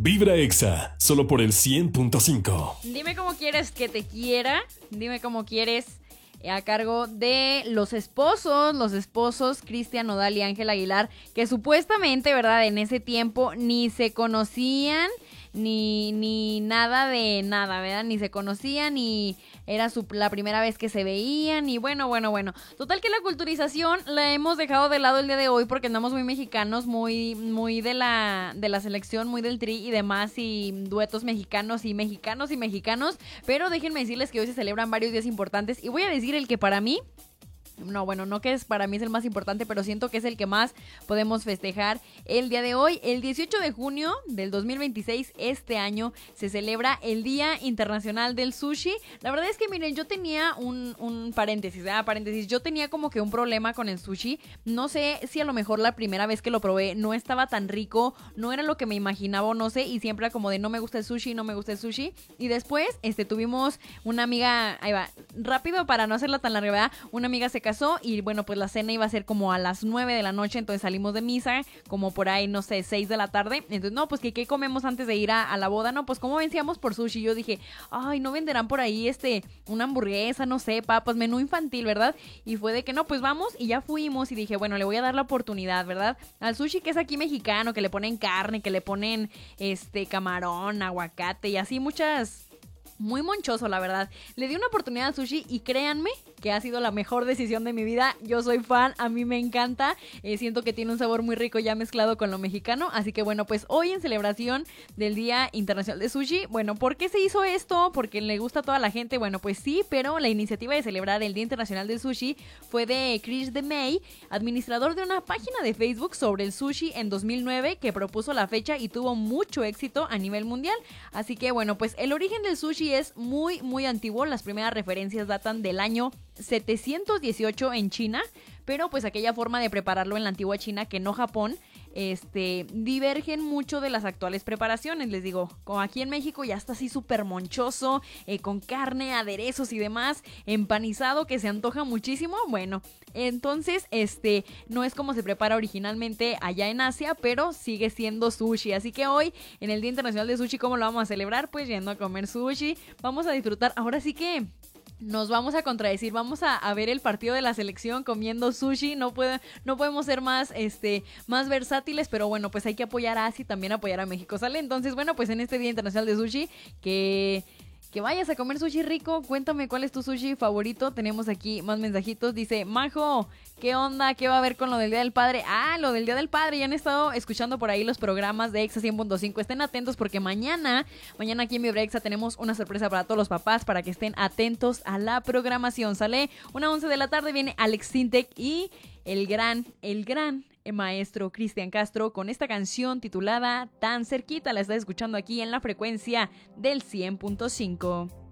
Vibra Exa, solo por el 100.5. Dime cómo quieres que te quiera. Dime cómo quieres a cargo de los esposos Cristian Nodal y Ángel Aguilar, que supuestamente, ¿verdad? En ese tiempo ni se conocían, ni nada de nada, ¿verdad? Ni se conocían, ni era la primera vez que se veían, y bueno. Total que la culturización la hemos dejado de lado el día de hoy porque andamos muy mexicanos, muy de la selección, muy del Tri y demás, y duetos mexicanos, pero déjenme decirles que hoy se celebran varios días importantes, y voy a decir el que para mí... No que es para mí es el más importante, pero siento que es el que más podemos festejar el día de hoy. El 18 de junio del 2026, este año, se celebra el Día Internacional del Sushi. La verdad es que, miren, yo tenía un paréntesis, yo tenía como que un problema con el sushi. No sé si a lo mejor la primera vez que lo probé no estaba tan rico, no era lo que me imaginaba, o no sé, y siempre era como de no me gusta el sushi. Y después, tuvimos una amiga, ahí va, rápido para no hacerla tan larga, ¿verdad? Una amiga se casó y bueno, pues la cena iba a ser como a las 9 de la noche, entonces salimos de misa como por ahí, no sé, 6 de la tarde. Entonces, no, pues que qué comemos antes de ir a la boda, no, pues cómo vencíamos por sushi. Yo dije, ay, no venderán por ahí una hamburguesa, no sé, papas, menú infantil, ¿verdad? Y fue de que no, pues vamos, y ya fuimos, y dije, bueno, le voy a dar la oportunidad, ¿verdad? Al sushi que es aquí mexicano, que le ponen carne, que le ponen camarón, aguacate y así muchas... Muy monchoso, la verdad. Le di una oportunidad al sushi y créanme que ha sido la mejor decisión de mi vida. Yo soy fan, a mí me encanta. Siento que tiene un sabor muy rico ya mezclado con lo mexicano. Así que bueno, pues hoy en celebración del Día Internacional de Sushi. Bueno, ¿por qué se hizo esto? ¿Porque le gusta a toda la gente? Bueno, pues sí, pero la iniciativa de celebrar el Día Internacional del Sushi fue de Chris DeMay, administrador de una página de Facebook sobre el sushi en 2009, que propuso la fecha y tuvo mucho éxito a nivel mundial. Así que bueno, pues el origen del sushi es muy antiguo. Las primeras referencias datan del año 718 en China, pero pues aquella forma de prepararlo en la antigua China, que no Japón, divergen mucho de las actuales preparaciones. Les digo, como aquí en México ya está así súper monchoso, con carne, aderezos y demás, empanizado, que se antoja muchísimo. Bueno, entonces no es como se prepara originalmente allá en Asia, pero sigue siendo sushi. Así que hoy, en el Día Internacional de Sushi, ¿cómo lo vamos a celebrar? Pues yendo a comer sushi. Vamos a disfrutar. Ahora sí que nos vamos a contradecir, vamos a ver el partido de la selección comiendo sushi. No podemos ser más versátiles, pero bueno, pues hay que apoyar a Asia y también apoyar a México, ¿sale? Entonces, bueno, pues en este Día Internacional de Sushi, que vayas a comer sushi rico. Cuéntame cuál es tu sushi favorito. Tenemos aquí más mensajitos. Dice, Majo, ¿qué onda? ¿Qué va a haber con lo del Día del Padre? Ah, lo del Día del Padre. Ya han estado escuchando por ahí los programas de Exa 100.5. Estén atentos porque mañana aquí en Vibra Exa tenemos una sorpresa para todos los papás, para que estén atentos a la programación. Sale 1:11 de la tarde, viene Alex Sintek y el gran maestro Cristian Castro con esta canción titulada Tan Cerquita. La estás escuchando aquí en la frecuencia del 100.5.